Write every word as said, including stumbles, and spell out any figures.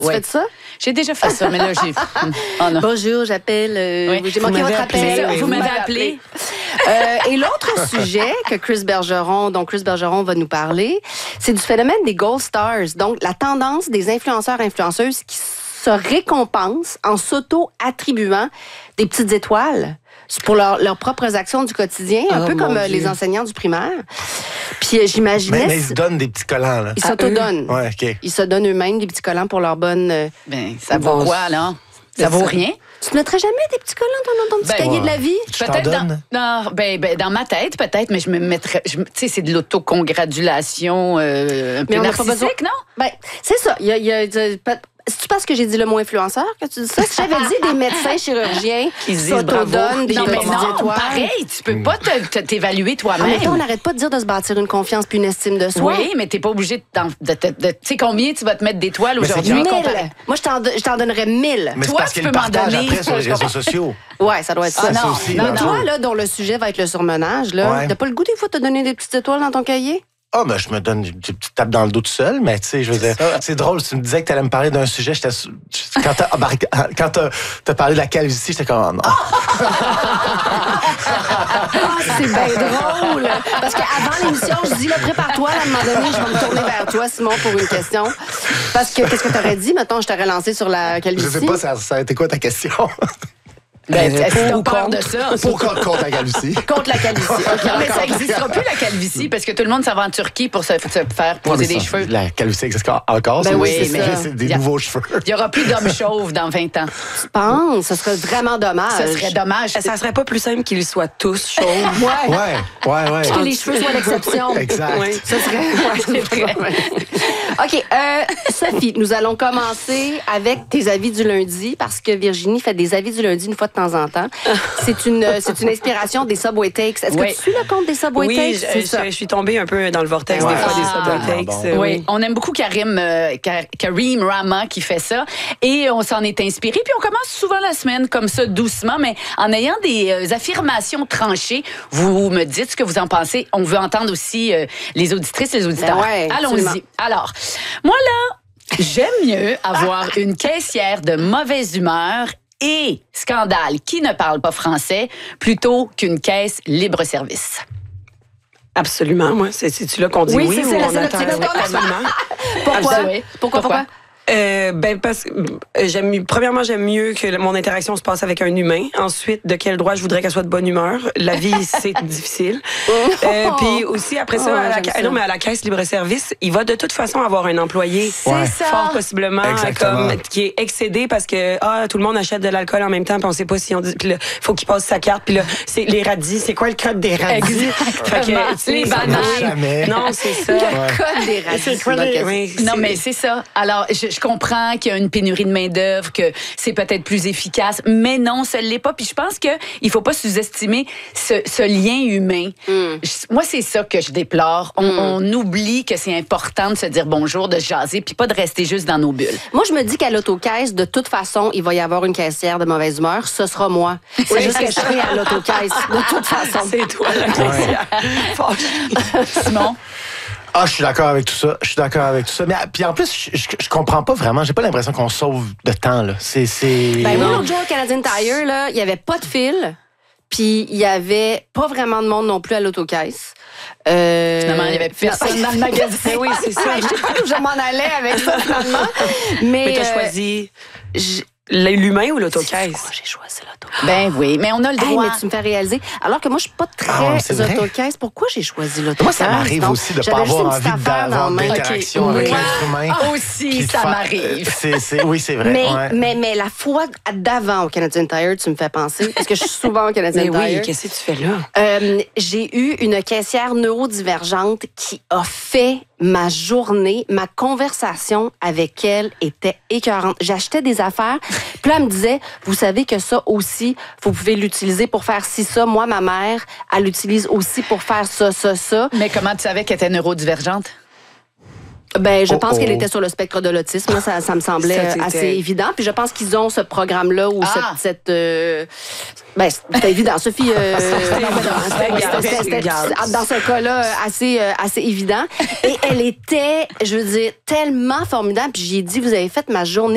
Tu Oui. fais ça? J'ai déjà fait ça, mais là, j'ai... Oh non. Bonjour, j'appelle. euh, Oui. J'ai Vous manqué m'avez votre appelé, appel. oui. Vous m'avez appelé. Euh, et l'autre sujet que Chris Bergeron, dont Chris Bergeron va nous parler, c'est du phénomène des Gold Stars. Donc, la tendance des influenceurs-influenceuses qui se récompensent en s'auto-attribuant des petites étoiles pour leur- leurs propres actions du quotidien, un Oh, peu mon comme euh, Dieu. les enseignants du primaire. Puis euh, j'imaginais... Mais, mais ils se donnent des petits collants, là. Ils s'autodonnent. Ouais, OK. Ils se donnent eux-mêmes des petits collants pour leur bonne... euh, Ben, ça vaut Bon, quoi, là? c'est Ça vaut ça. rien? Tu te mettrais jamais des petits collants dans ton petit Ben, cahier de la vie? Tu t'en Peut-être donnes? dans, non, ben, ben, dans ma tête, peut-être, mais je me mettrais... je me- Tu sais, c'est de l'autocongratulation euh, un peu Mais on n'a pas besoin. narcissique, non? Ben, c'est ça. Il y a, il y a- il y a- peut- C'est-tu parce que j'ai dit le mot influenceur que tu dis ça? Si j'avais dit des médecins chirurgiens Qui se disent s'autodonnent des Non, mais petites non, étoiles. pareil, tu peux pas te- te- t'évaluer En même temps, on toi-même. n'arrête pas de dire de se bâtir une confiance puis une estime de soi. Oui, mais t'es pas obligé de... t'en- de, de- de- tu sais combien tu vas te mettre d'étoiles Mais c'est aujourd'hui? Mille. comparé- Moi, je t'en, do- je t'en donnerais mille. Mais c'est Toi, parce tu qu'ils le peux m'en partagent donner. après sur les réseaux sociaux. Ouais, ça doit être ça. Ah non, aussi, non, là. Mais non. toi, là, dont le sujet va être le surmenage, là, Ouais. t'as pas le goût des fois de te donner des petites étoiles dans ton cahier? Ah, ben, je me donne une petite tape dans le dos tout seul, mais tu sais, je veux dire, c'est drôle, tu me disais que tu allais me parler d'un sujet, j'étais, su- quand t'as, ah, ben, quand t'as, t'as parlé de la calvitie, j'étais comme, oh, non. Ah, c'est bien drôle! Parce qu'avant l'émission, je dis, là, prépare-toi, là, à un moment donné, je vais me tourner vers toi, Simon, pour une question. Parce que, qu'est-ce que t'aurais dit? Mettons, je t'aurais lancé sur la Je calvitie. sais pas, ça, ça a été quoi ta question? Ben, Euh, est-ce que pour t'as ou peur contre? de ça? Pour contre, contre la calvitie. Contre la calvitie. OK, Non, mais ça d'accord. n'existera plus, la calvitie, parce que tout le monde s'en va en Turquie pour se, se faire poser des cheveux. La calvitie existe encore, Ben c'est, oui, c'est, c'est c'est, ça. c'est des Y a- nouveaux cheveux. Il n'y aura plus d'hommes chauves dans vingt ans. Tu penses? Ce serait vraiment dommage. Ça serait dommage. Ça serait pas plus simple qu'ils soient tous chauds. Ouais. Ouais, ouais, ouais. Que les cheveux soient l'exception. Exact. Oui. Ce serait. Ouais, c'est vrai. OK. Euh, Sophie, nous allons commencer avec tes avis du lundi parce que Virginie fait des avis du lundi une fois de temps en temps. C'est une, c'est une inspiration des Subway Takes. Est-ce Oui. que tu suis le compte des Subway Oui, Takes? je, C'est ça. je- je suis tombée un peu dans le vortex Ouais. des fois des Ah, Subway Takes. bon. euh, Oui, on aime beaucoup Karim, euh, Ka- Karim Rama qui fait ça et on s'en est inspiré. Puis on commence souvent la semaine comme ça, doucement, mais en ayant des euh, affirmations tranchées. Vous me dites ce que vous en pensez. On veut entendre aussi euh, les auditrices et les auditeurs. Ben ouais, absolument. Allons-y. Alors, moi là, j'aime mieux avoir une caissière de mauvaise humeur et scandale qui ne parle pas français plutôt qu'une caisse libre-service. Absolument, moi. C'est- C'est-tu là qu'on dit Oui, oui, c'est ou ça, on c'est là- attend? c'est là qu'on attend. Absolument. Pourquoi? Ah, oui. Pourquoi? Pourquoi? Euh, ben parce que euh, j'aime mieux- premièrement j'aime mieux que mon interaction se passe avec un humain. Ensuite, de quel droit je voudrais qu'elle soit de bonne humeur. La vie c'est difficile. Euh, Puis aussi après ça, Oh, à la, j'aime ca- ça. non mais à la caisse libre service, il va de toute façon avoir un employé Ouais. ça. fort possiblement Exactement. comme qui est excédé parce que ah tout le monde achète de l'alcool en même temps puis on sait pas si on dit puis là faut qu'il passe sa carte puis là c'est les radis, c'est quoi le code des radis? Fait que, tu sais, Les ça bananes. marche Jamais. Non, c'est ça. Le code des radis. C'est quoi bonne les- question. oui, Non, c'est- mais c'est ça. Alors, je, je comprends qu'il y a une pénurie de main-d'œuvre, que c'est peut-être plus efficace, mais non, ça ne l'est pas. Puis je pense qu'il ne faut pas sous-estimer ce, ce lien humain. Mm. Je- moi, c'est ça que je déplore. On, on oublie que c'est important de se dire bonjour, de se jaser, puis pas de rester juste dans nos bulles. Moi, je me dis qu'à l'autocaisse, de toute façon, il va y avoir une caissière de mauvaise humeur. Ce sera moi. C'est Oui, juste que c'est je serai à l'autocaisse, de toute façon. C'est toi la caissière. Fâche. Simon? Ah, je suis d'accord avec tout ça. Je suis d'accord avec tout ça. Mais puis en plus, je, je, je comprends pas vraiment. J'ai pas l'impression qu'on sauve de temps là. C'est, c'est. Ben, moi, l'autre jour, au Canadian Tire, là, il n'y avait pas de fil. Puis, il n'y avait pas vraiment de monde non plus à l'autocaisse. Euh... Finalement, il n'y avait personne dans le magasin. Ben oui, c'est ça. Ouais, je sais pas où je m'en allais avec ça, finalement. Mais, Mais t'as euh, choisi j- l'humain ou Pourquoi l'autocaisse? j'ai choisi l'autocaisse? Ben oui, mais on a le Hey, droit. mais tu me fais réaliser. Alors que moi, je suis pas Ah, c'est très vrai. autocaisse. Pourquoi j'ai choisi l'autocaisse? Moi, ça m'arrive Donc, aussi de j'avais pas juste avoir une petite envie affaire dans d'avoir la main. d'interaction Ok. avec Moi l'être humain. Ah, aussi, Puis de ça faire- m'arrive. C'est, c'est, oui, c'est vrai. Mais, ouais. mais, mais la fois d'avant au Canadian Tire, tu me fais penser, parce que je suis souvent au Canadian Mais Tire. oui, qu'est-ce que tu fais là? Euh, j'ai eu une caissière neurodivergente qui a fait ma journée, ma conversation avec elle était écœurante. J'achetais des affaires, puis là, elle me disait, vous savez que ça aussi, vous pouvez l'utiliser pour faire ci, ça. Moi, ma mère, elle l'utilise aussi pour faire ça, ça, ça. Mais comment tu savais qu'elle était neurodivergente? Ben, je Oh, pense oh. qu'elle était sur le spectre de l'autisme. Là, ça, ça me semblait Ça, c'était- assez évident. Puis je pense qu'ils ont ce programme-là où Ah. cette... cette euh, ben, c'était évident. Sophie... euh, C'était non, évident. non, c'était- Regarde, c'était- c'était- regarde. dans ce cas-là, assez, euh, assez évident. Et elle était, je veux dire, tellement formidable. Puis j'ai dit, vous avez fait ma journée